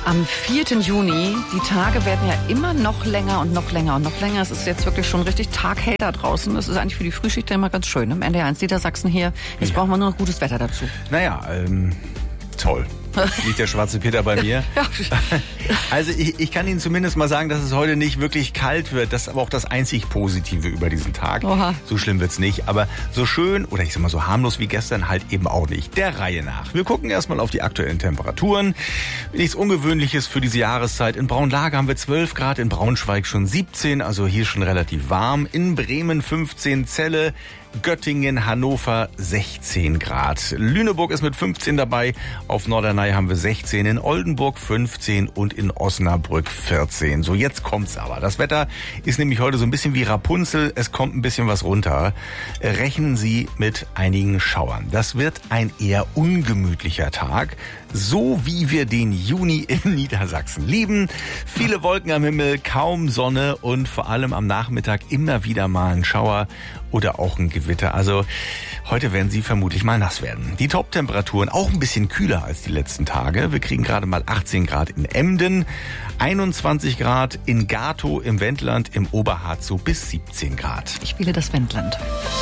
Am 4. Juni, die Tage werden ja immer noch länger und noch länger und noch länger. Es ist jetzt wirklich schon richtig taghell da draußen. Das ist eigentlich für die Frühschicht immer ganz schön. Im NDR 1 Niedersachsen hier. Jetzt brauchen wir nur noch gutes Wetter dazu. Naja, toll. Jetzt liegt der schwarze Peter bei mir. Ja. Also ich kann Ihnen zumindest mal sagen, dass es heute nicht wirklich kalt wird. Das ist aber auch das einzig Positive über diesen Tag. Oha. So schlimm wird's nicht. Aber so schön oder ich sag mal so harmlos wie gestern halt eben auch nicht. Der Reihe nach. Wir gucken erstmal auf die aktuellen Temperaturen. Nichts Ungewöhnliches für diese Jahreszeit. In Braunlage haben wir 12 Grad, in Braunschweig schon 17, also hier schon relativ warm. In Bremen 15, Celle, Göttingen, Hannover 16 Grad. Lüneburg ist mit 15 dabei. Auf Norderney haben wir 16, in Oldenburg 15 und in Osnabrück 14. So, jetzt kommt's aber. Das Wetter ist nämlich heute so ein bisschen wie Rapunzel. Es kommt ein bisschen was runter. Rechnen Sie mit einigen Schauern. Das wird ein eher ungemütlicher Tag. So wie wir den Juni in Niedersachsen lieben. Viele Wolken am Himmel, kaum Sonne und vor allem am Nachmittag immer wieder mal ein Schauer oder auch ein Gewitter. Also heute werden Sie vermutlich mal nass werden. Die Top-Temperaturen auch ein bisschen kühler als die letzten Tage. Wir kriegen gerade mal 18 Grad in Emden, 21 Grad in Gatow im Wendland, im Oberharz so bis 17 Grad. Ich spiele das Wendland.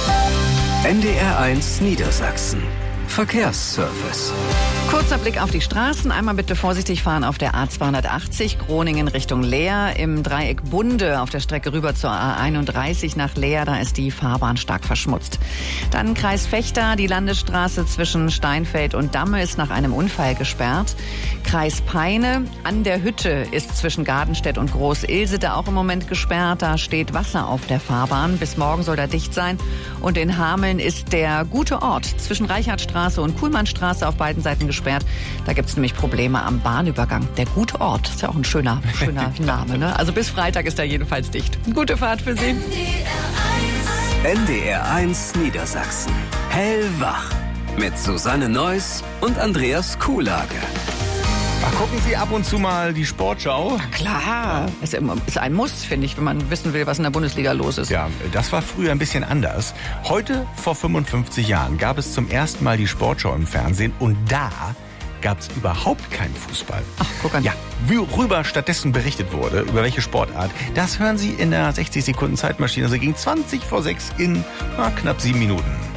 NDR 1 Niedersachsen. Verkehrsservice. Kurzer Blick auf die Straßen. Einmal bitte vorsichtig fahren auf der A280 Groningen Richtung Leer. Im Dreieck Bunde auf der Strecke rüber zur A31 nach Leer. Da ist die Fahrbahn stark verschmutzt. Dann Kreis Vechta. Die Landesstraße zwischen Steinfeld und Damme ist nach einem Unfall gesperrt. Kreis Peine an der Hütte ist zwischen Gardenstedt und Groß-Ilsede auch im Moment gesperrt. Da steht Wasser auf der Fahrbahn. Bis morgen soll da dicht sein. Und in Hameln ist der Gute Ort zwischen Reichardtstraße und Kuhlmannstraße auf beiden Seiten gesperrt. Da gibt es nämlich Probleme am Bahnübergang. Der Gute Ort, ist ja auch ein schöner Name, ne? Also bis Freitag ist er jedenfalls dicht. Gute Fahrt für Sie. NDR 1 Niedersachsen. Hellwach. Mit Susanne Neuss und Andreas Kuhlage. Ach, gucken Sie ab und zu mal die Sportschau. Klar, ist ein Muss, finde ich, wenn man wissen will, was in der Bundesliga los ist. Ja, das war früher ein bisschen anders. Heute, vor 55 Jahren, gab es zum ersten Mal die Sportschau im Fernsehen und da gab es überhaupt keinen Fußball. Ach, guck an. Ja, worüber stattdessen berichtet wurde, über welche Sportart, das hören Sie in der 60 Sekunden Zeitmaschine. Also gegen 20 vor 6 in knapp 7 Minuten.